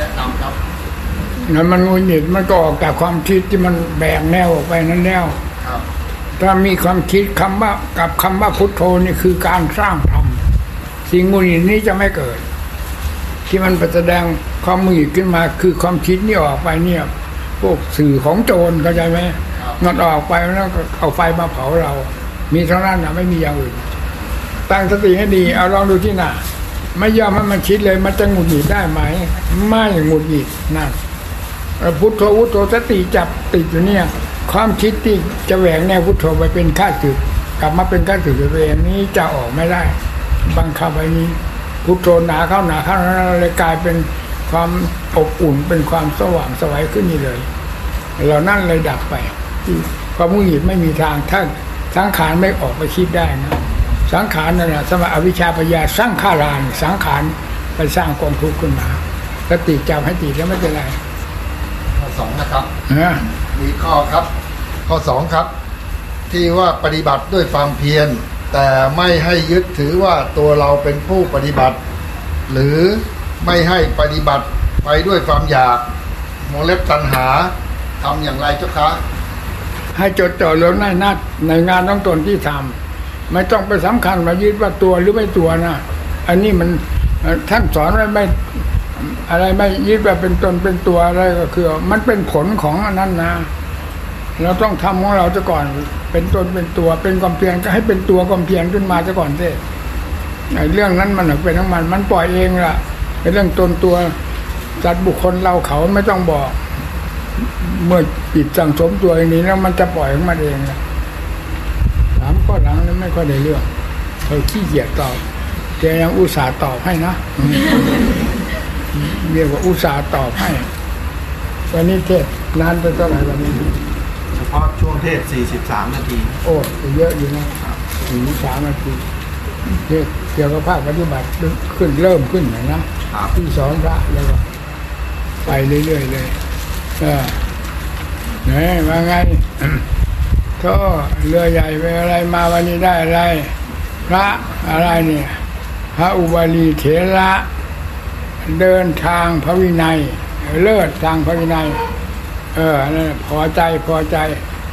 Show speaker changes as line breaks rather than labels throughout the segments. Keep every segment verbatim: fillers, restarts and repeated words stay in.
ทำครับ
นั่นมันงุนหงิดมันก็ออกจากความคิดที่มันแบกแนวออกไปนั่นแล้วถ้ามีความคิดคำว่ากับคำว่าพุทโธนี่คือการสร้างธรรมสิ่งงุนหงิดนี้จะไม่เกิดที่มันแสดงความงุนหงิดขึ้นมาคือความคิดนี่ออกไปเนี่ยพวกสื่อของโจรเข้าใจไหมมันออกไปแล้วก็เอาไฟมาเผาเรามีเท่านั้นนะไม่มีอย่างอื่นตั้งสติให้ดีเอาลองดูที่หน้าไม่ยอมให้มันคิดเลยมันจะหงุดหงิดได้ไหมไม่หงุดหงิดนั่นพุทโธพุทโธสติจับติดอยู่เนี่ยความคิดที่จะแหวกแนวพุทโธไปเป็นข้าศึกกลับมาเป็นข้าศึกตัวเองนี้จะออกไม่ได้บังคับไว้นี้พุทโธหนาเข้าหนาเข้าเลยกลายเป็นความอบอุ่นเป็นความสว่างสวัยขึ้นนี่เลยเรานั่นเลยดับไปความหงุดหงิดไม่มีทางถ้าสังขารไม่ออกไปคิดได้นะสังขารนั่นแหละสมาอวิชชาปัญญาสร้างข้ารานสังขารไปสร้างกองทุกข์ขึ้นมาสติจับให้ติดแล้วไม่เป็นไร
ข้อสองนะครับมีข้อครับข้อสองครับที่ว่าปฏิบัติด้วยความเพียรแต่ไม่ให้ยึดถือว่าตัวเราเป็นผู้ปฏิบัติหรือไม่ให้ปฏิบัติไปด้วยความอยากโมเลบตัณหาทำอย่างไรเจ้าคะ
ให้จดจ่อลงในนัดในงานต้องตนที่ทำไม่ต้องไปสำคัญมายึดว่าตัวหรือไม่ตัวนะอันนี้มันท่านสอนไว้ไม่อะไรไม่ยึดว่าเป็นตนเป็นตัวอะไรก็คือมันเป็นผลของอันนั้นนะเราต้องทำของเราซะก่อนเป็นตนเป็นตัวเป็นความเพียรก็ให้เป็นตัวความเพียรขึ้นมาซะก่อนสิไอ้เรื่องนั้นมันเป็นของมันมันปล่อยเองล่ะไอ้เรื่องตนตัวจัดบุคคลเราเขาไม่ต้องบอกเมื่อจิตสั่งสมตัวอย่างนี้แล้วมันจะปล่อยของมันเองนะถามข้อหลังนั้นไม่ค่อยได้เรื่องเขาขี้เกียจตอบแกยังอุตส่าห์ตอบให้นะเรียกว่าอุตส่าห์ตอบให้วันนี้เทศนานไปเท่าไหร่วันนี้
เฉพาะช่วงเทศสี่สิบสามนาที
โอ้เยอะอยู่นะสี่สิบสามนาทีเทศเกี่ยวกับภาคปฏิบัติขึ้นเริ่มขึ้นหน่อยนะที่สอนพระแล้วก็ไปเรื่อยๆเลยเออเนี่ยว่าไงก็เรือใหญ่ไปอะไรมาวันนี้ได้อะไรพระอะไรเนี่ยพระอุบาลีเถระเดินทางพระวินัยเลิศทางพระวินัยเออนั่นพอใจพอใจ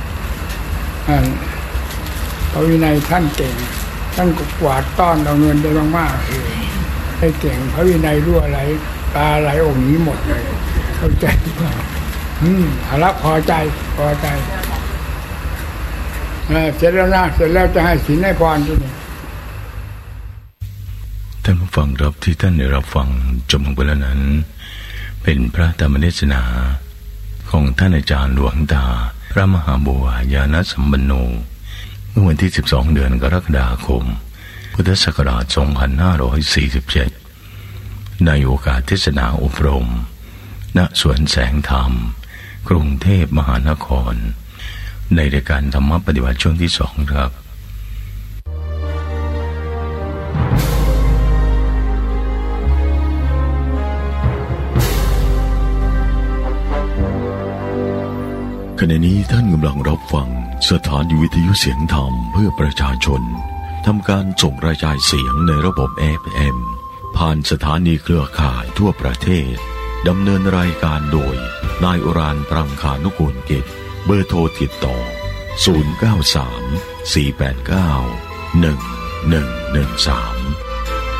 พระวินัยท่านเก่งท่านกวาดต้อนเอาเงินได้มากๆให้เก่งพระวินัยรั่วไหลตาไหลองค์นี้หมดเลยเข้าใจป่ะอืมรับพอใจพอใจเสร็จแล้วนะเสร็จแล้วจะให้ศีลให้พรที่นี่
ท่านผู้ฟังครับที่ท่านได้รับฟังจบลงไปแล้วนั้นเป็นพระธรรมเทศนาของท่านอาจารย์หลวงตาพระมหาบัวญาณสัมปันโนเมื่อวันที่สิบสองเดือนกรกฎาคมพุทธศักราชสองพันห้าร้อยสี่สิบเจ็ดในโอกาสเทศนาอบรมณสวนแสงธรรมกรุงเทพมหานครในรายการธรรมปฏิบัติช่วงที่สองครับขณะนี้ท่านกำลังรับฟังสถานีวิทยุเสียงธรรมเพื่อประชาชนทำการส่งกระจายเสียงในระบบ เอฟ เอ็ม ผ่านสถานีเครือข่ายทั่วประเทศดำเนินรายการโดยนายอรานปรังคานุกูลกิจเบอร์โทรติดต่อศูนย์ เก้า สาม สี่ แปด เก้า หนึ่ง หนึ่ง หนึ่ง สาม